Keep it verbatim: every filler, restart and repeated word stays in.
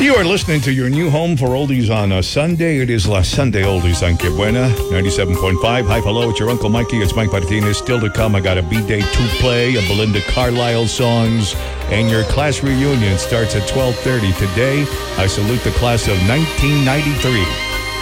You are listening to your new home for oldies on a Sunday. It is La Sunday Oldies on Que Buena, ninety-seven point five. Hi, hello, it's your Uncle Mikey. It's Mike Martinez. Still to come, I got a B-Day two play, a Belinda Carlisle songs, and your class reunion starts at twelve thirty. Today, I salute the class of nineteen ninety-three.